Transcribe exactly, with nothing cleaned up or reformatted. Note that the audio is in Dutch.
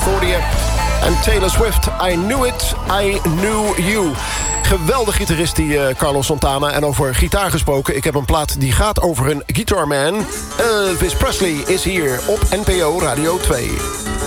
hoorde je. En Taylor Swift, I Knew It, I Knew You. Geweldig gitarist die uh, Carlos Santana. En over gitaar gesproken, ik heb een plaat die gaat over een guitarman. Elvis Presley is hier op N P O Radio twee.